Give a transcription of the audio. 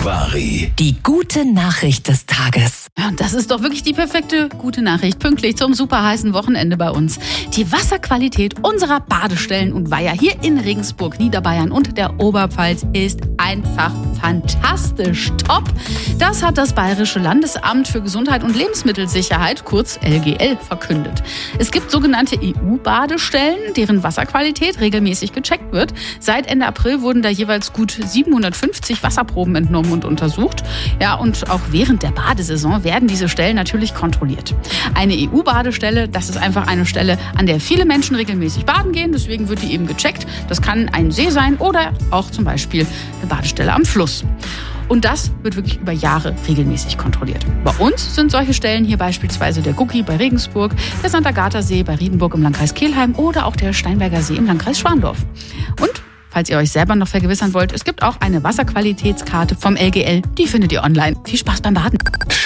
Charivari. Die gute Nachricht des Tages. Ja, das ist doch wirklich die perfekte gute Nachricht. Pünktlich zum super heißen Wochenende bei uns. Die Wasserqualität unserer Badestellen und Weiher hier in Regensburg, Niederbayern und der Oberpfalz ist einfach fantastisch top. Das hat das Bayerische Landesamt für Gesundheit und Lebensmittelsicherheit, kurz LGL, verkündet. Es gibt sogenannte EU-Badestellen, deren Wasserqualität regelmäßig gecheckt wird. Seit Ende April wurden da jeweils gut 750 Wasserproben entnommen und untersucht. Ja, und auch während der Badesaison werden diese Stellen natürlich kontrolliert. Eine EU-Badestelle, das ist einfach eine Stelle, an der viele Menschen regelmäßig baden gehen. Deswegen wird die eben gecheckt. Das kann ein See sein oder auch zum Beispiel eine Badestelle am Fluss. Und das wird wirklich über Jahre regelmäßig kontrolliert. Bei uns sind solche Stellen hier beispielsweise der Gucki bei Regensburg, der St. Agatha-See bei Riedenburg im Landkreis Kelheim oder auch der Steinberger See im Landkreis Schwandorf. Und falls ihr euch selber noch vergewissern wollt, es gibt auch eine Wasserqualitätskarte vom LGL. Die findet ihr online. Viel Spaß beim Baden.